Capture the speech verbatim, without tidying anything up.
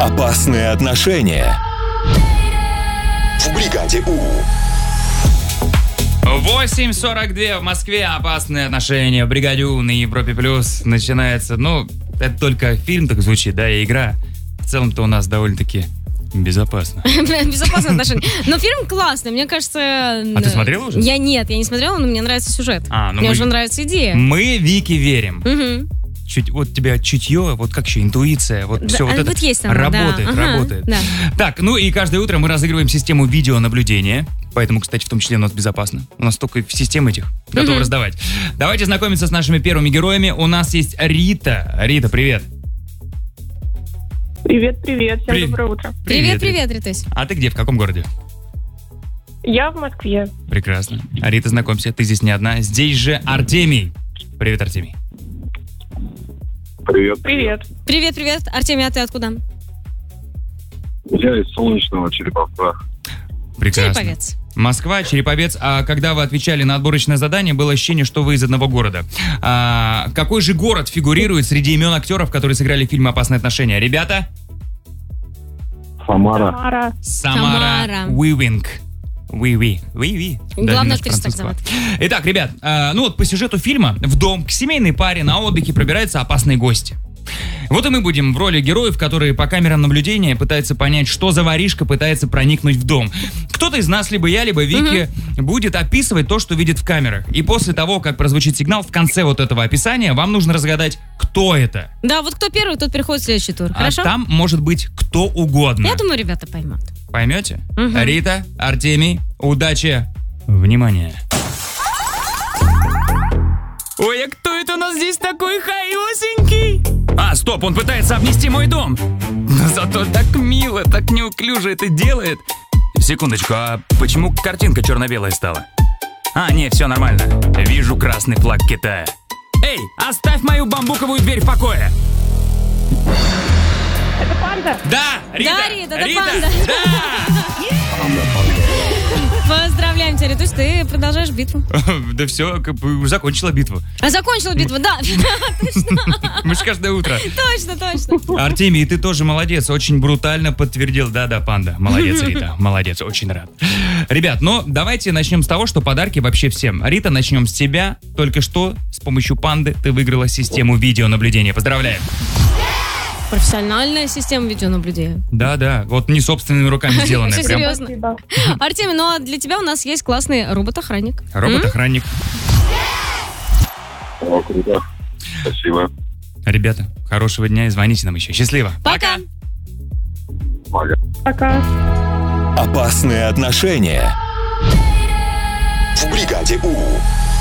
Опасные отношения. В бригаде У. восемь сорок два в Москве. Опасные отношения в бригаде У на Европе Плюс начинается. Ну, это только фильм так звучит, да, и игра. В целом-то у нас довольно-таки безопасно. Безопасные отношения. Но фильм классный, мне кажется... А ты смотрела уже? Я нет, я не смотрела, но мне нравится сюжет. А, ну мне мы... уже нравится идея. Мы Вике верим. Угу. Чуть, вот у тебя чутье, вот как еще, интуиция, вот да, все вот вот это есть она, работает, да. Ага, работает. да. Так, ну и каждое утро мы разыгрываем систему видеонаблюдения, поэтому, кстати, в том числе у нас безопасно. У нас только систем этих готовы Угу. раздавать. Давайте знакомиться с нашими первыми героями. У нас есть Рита. Рита, привет. Привет, привет, всем При- доброе утро. Привет, привет, Ритусь. А ты где, в каком городе? Я в Москве. Прекрасно. Рита, знакомься, ты здесь не одна. Здесь же Артемий. Привет, Артемий. Привет. Привет. Привет, привет. Артемий, а ты откуда? Я из солнечного Череповца. Прекрасно. Череповец. Москва, Череповец. А когда вы отвечали на отборочное задание, было ощущение, что вы из одного города. А, какой же город фигурирует среди имен актеров, которые сыграли в фильме «Опасные отношения»? Ребята? Самара. Самара. Самара Самара. Уивинг. Уиви. Уиви. Главная актриса так зовут. Итак, ребят, а, ну вот по сюжету фильма в дом к семейной паре на отдыхе пробираются опасные гости. Вот и мы будем в роли героев, которые по камерам наблюдения пытаются понять, что за воришка пытается проникнуть в дом. Кто-то из нас, либо я, либо Вики, угу. будет описывать то, что видит в камерах. И после того, как прозвучит сигнал, в конце вот этого описания вам нужно разгадать, кто это. Да, вот кто первый, тот переходит в следующий тур. А Хорошо? там может быть кто угодно. Я думаю, ребята поймут. Поймете? Угу. Рита, Артемий, удачи, внимание. Ой, а кто это у нас здесь такой хаёсенький? А, стоп, он пытается обнести мой дом. Но зато так мило, так неуклюже это делает. Секундочку, а почему картинка черно-белая стала? А, не, все нормально. Вижу красный флаг Китая. Эй, оставь мою бамбуковую дверь в покое. Это панда? Да, Рита! Да, Рита, это Рита, панда. да! Поздравляем тебя, Ритусь, ты продолжаешь битву. Да все, как бы уже закончила битву. А закончила битву, да. Мы же каждое утро. Точно, точно. Артемий, ты тоже молодец, очень брутально подтвердил. Да-да, панда. Молодец, Рита, молодец, очень рад. Ребят, ну давайте начнем с того, что подарки вообще всем. Рита, начнем с тебя. Только что с помощью панды ты выиграла систему видеонаблюдения. Поздравляем. Профессиональная система видеонаблюдения. Да-да, вот не собственными руками сделанная. Все Прям. серьезно. Спасибо. Артемий, ну а для тебя у нас есть классный робот-охранник. Робот-охранник. О, круто. Спасибо. Ребята, хорошего дня и звоните нам еще. Счастливо. Пока. Пока. Пока. Опасные отношения. В бригаде У.